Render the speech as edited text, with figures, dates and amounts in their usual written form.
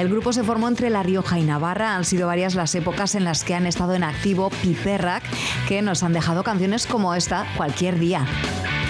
El grupo se formó entre La Rioja y Navarra. Han sido varias las épocas en las que han estado en activo Piperrak, que nos han dejado canciones como esta, Cualquier día.